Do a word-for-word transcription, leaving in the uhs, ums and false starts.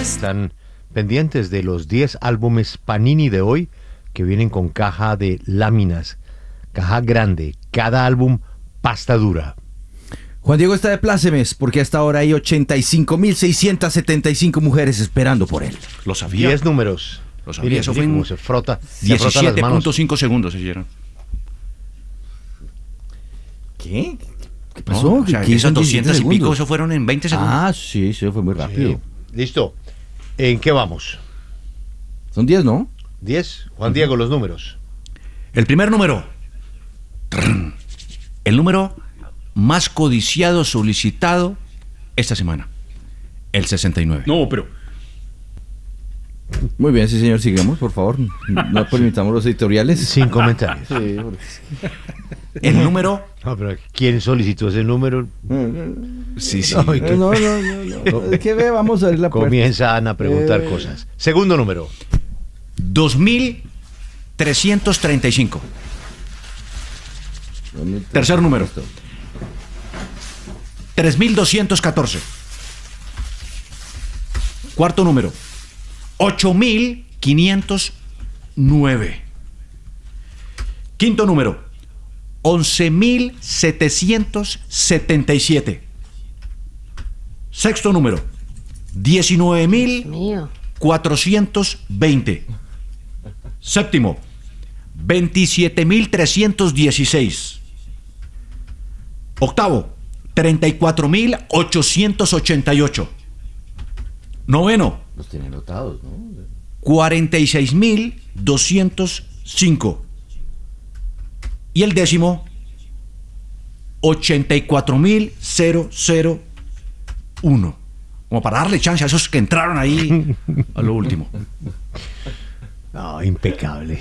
Están pendientes de los diez álbumes Panini de hoy, que vienen con caja de láminas, caja grande, cada álbum pasta dura. Juan Diego está de plácemes porque hasta ahora hay ochenta y cinco mil seiscientas setenta y cinco mujeres esperando por él. Lo sabía. diez números. Lo sabía. Mire, Eso mire fue cómo en se frota, se frota las diecisiete manos. punto cinco segundos se hicieron. ¿Qué? ¿Qué No, pasó? o sea, ¿Qué esas son doscientos y diecisiete pico, segundos? eso fueron en veinte segundos. Ah, sí, sí, fue muy rápido. Sí. Listo. ¿En qué vamos? Son diez, ¿no? diez. Juan Diego, los números. El primer número. Trrr. El número más codiciado, solicitado esta semana. El sesenta y nueve. No, pero Muy bien, sí, señor, sigamos, por favor. No permitamos los editoriales. Sin comentarios. Sí, porque- El número. No, pero ¿quién solicitó ese número? Sí, sí. No, y que No, no, no, no. Es que ve, vamos a abrir la puerta. comienzan a preguntar Eh. cosas. Segundo número. dos mil trescientos treinta y cinco. Tercer número. tres mil doscientos catorce. Cuarto número. ocho mil quinientos nueve. Quinto número. once mil setecientos setenta y siete. Sexto número. diecinueve mil cuatrocientos veinte. Séptimo. veintisiete mil trescientos dieciséis. Octavo. treinta y cuatro mil ochocientos ochenta y ocho. Noveno. Los tiene anotados, ¿no? cuarenta y seis mil doscientos cinco. Y el décimo, ochenta y cuatro mil uno. Como para darle chance a esos que entraron ahí a lo último. No, impecable.